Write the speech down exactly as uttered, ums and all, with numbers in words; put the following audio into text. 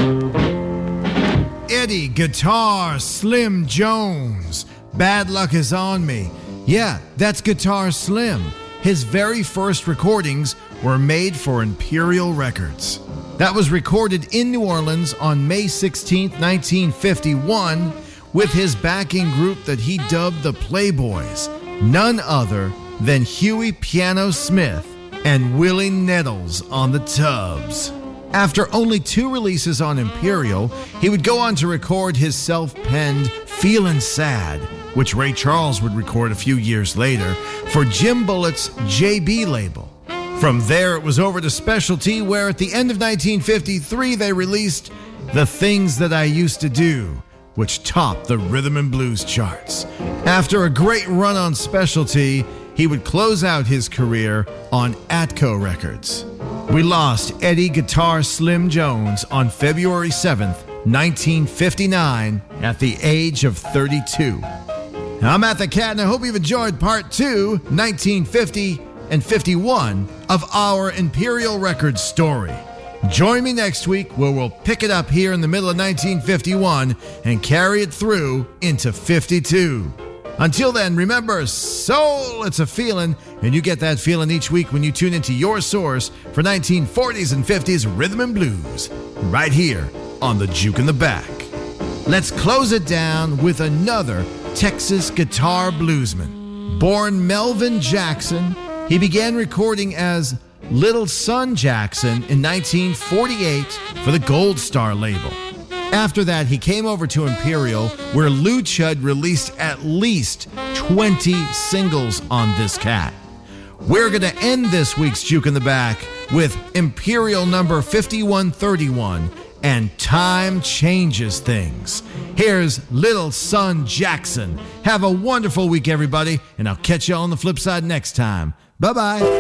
Eddie Guitar Slim Jones. Bad Luck Is On Me. Yeah, that's Guitar Slim. His very first recordings were made for Imperial Records. That was recorded in New Orleans on May sixteenth, nineteen fifty-one, with his backing group that he dubbed the Playboys, none other than Huey Piano Smith and Willie Nettles on the tubs. After only two releases on Imperial, he would go on to record his self-penned Feelin' Sad, which Ray Charles would record a few years later for Jim Bullett's J B label. From there, it was over to Specialty, where at the end of nineteen fifty-three, they released The Things That I Used to Do, which topped the rhythm and blues charts. After a great run on Specialty, he would close out his career on Atco Records. We lost Eddie Guitar Slim Jones on February seventh, nineteen fifty-nine, at the age of thirty-two. I'm Matt the Cat, and I hope you've enjoyed part two, nineteen fifty and fifty-one, of our Imperial Records story. Join me next week, where we'll pick it up here in the middle of nineteen fifty-one and carry it through into fifty-two. Until then, remember, soul, it's a feeling, and you get that feeling each week when you tune into your source for nineteen forties and fifties rhythm and blues, right here on the Juke in the Back. Let's close it down with another Texas guitar bluesman. Born Melvin Jackson, he began recording as Little Son Jackson in nineteen forty-eight for the Gold Star label. After that, he came over to Imperial, where Lou Chud released at least twenty singles on this cat. We're going to end this week's Juke in the Back with Imperial number fifty-one thirty-one and Time Changes Things. Here's Little Son Jackson. Have a wonderful week, everybody, and I'll catch you on the flip side next time. Bye-bye.